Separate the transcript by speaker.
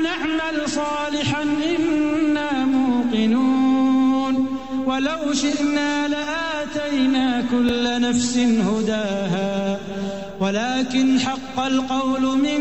Speaker 1: ونعمل صالحا إنا موقنون ولو شئنا لآتينا كل نفس هداها ولكن حق القول منك